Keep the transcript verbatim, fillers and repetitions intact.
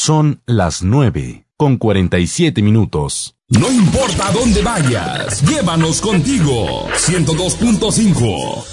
Son las nueve con cuarenta y siete minutos. No importa dónde vayas, llévanos contigo. ciento dos punto cinco